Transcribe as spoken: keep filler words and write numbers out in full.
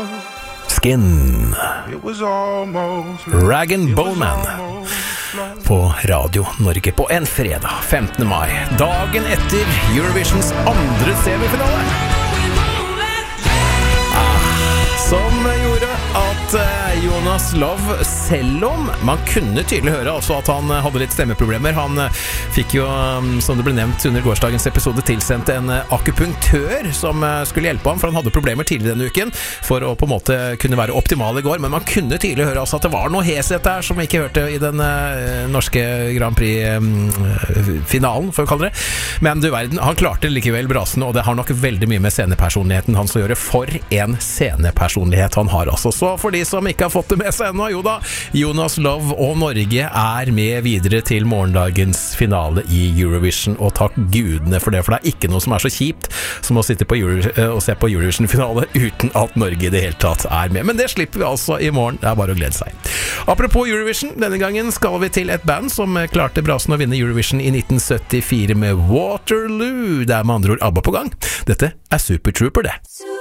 Skin, Rag and Bone Man på Radio Norge på en fredag femtende mai, dagen etter Eurovisions andre semifinale. Som gjorde at Jonas Love, selv om man kunne tydelig høre også at han hadde litt stemmeproblemer, han fikk jo, som det ble nevnt under gårsdagens episode, tilsendt en akupunktør som skulle hjelpe ham, for han hadde problemer tidligere denne uken, for å på en måte kunne være optimal i går, men man kunne tydelig høre også at det var noe heshet der som vi ikke hørte i den norske Grand Prix-finalen, for å kalle det. Men du verden, han klarte det likevel brasende, og det har nok veldig mye med scenepersonligheten hans å gjøre. For en scenepersonlighet han har, altså. Så for de som ikke har fått det med seg ennå, jo da, Jonas Love og Norge er med videre til morgendagens finale i Eurovision, og takk gudene for det, for det er ikke noe som er så kjipt som å sitte på Euro, og se på Eurovision-finale uten at Norge i det hele tatt er med. Men det slipper vi altså i morgen, det er bare å glede seg. Apropos Eurovision, denne gangen skal vi til et band som klarte brasen å vinne Eurovision i nitten syttifire med Waterloo. Det er med andre ord ABBA på gang. Dette er Super Trooper, det.